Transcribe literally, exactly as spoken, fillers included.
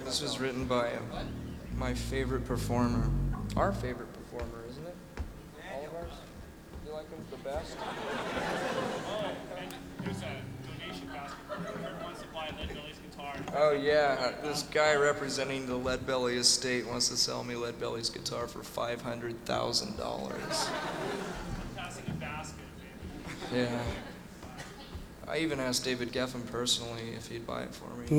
This was written by uh, my favorite performer. Our favorite performer, isn't it? All of ours? You like him the best? Oh, and there's a donation basket for whoever wants to buy Lead Belly's guitar. Oh yeah, this guy representing the Lead Belly estate wants to sell me Lead Belly's guitar for five hundred thousand dollars. I'm passing a basket, baby. Yeah. I even asked David Geffen personally if he'd buy it for me.